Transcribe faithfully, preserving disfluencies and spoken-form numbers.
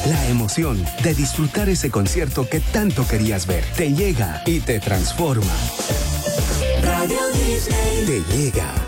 La emoción de disfrutar ese concierto que tanto querías ver. Te llega y te transforma. Radio Disney. Te llega.